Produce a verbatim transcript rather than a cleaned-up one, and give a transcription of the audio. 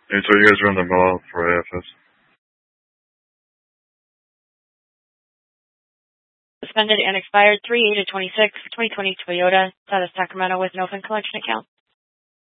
And so you guys run the mill for A F S? Suspended and expired three eight of twenty-six, twenty twenty Toyota, out of Sacramento with an open collection account.